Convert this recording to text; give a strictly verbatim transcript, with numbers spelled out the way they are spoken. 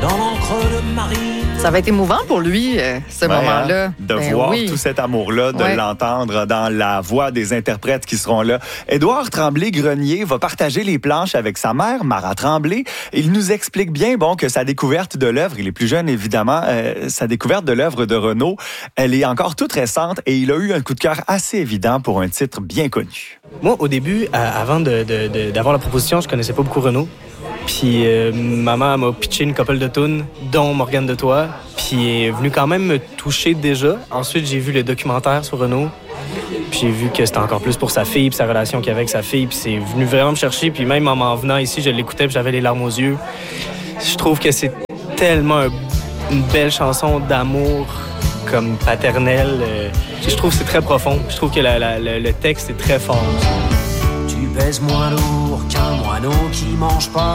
dans l'encre de Marie. Ça va être émouvant pour lui, euh, ce Ouais, moment-là. hein, de Ben voir oui. tout cet amour-là, de Ouais. l'entendre dans la voix des interprètes qui seront là. Édouard Tremblay-Grenier va partager les planches avec sa mère, Mara Tremblay. Il nous explique bien bon, que sa découverte de l'œuvre, il est plus jeune évidemment, euh, sa découverte de l'œuvre de Renaud, elle est encore toute récente et il a eu un coup de cœur assez évident pour un titre bien connu. Moi, au début, à- avant de, de, de, d'avoir la proposition, je connaissais pas beaucoup Renaud. Puis euh, maman m'a pitché une couple de tunes, dont Morgane de Toi. Puis elle est venue quand même me toucher déjà. Ensuite, j'ai vu le documentaire sur Renaud. Puis j'ai vu que c'était encore plus pour sa fille, puis sa relation qu'il avait avec sa fille. Puis c'est venu vraiment me chercher. Puis même en m'en venant ici, je l'écoutais, puis j'avais les larmes aux yeux. Je trouve que c'est tellement un- une belle chanson d'amour comme paternelle. Euh, je trouve que c'est très profond. Je trouve que la, la, le, le texte est très fort. Tu pèses moins lourd qu'un moineau qui mange pas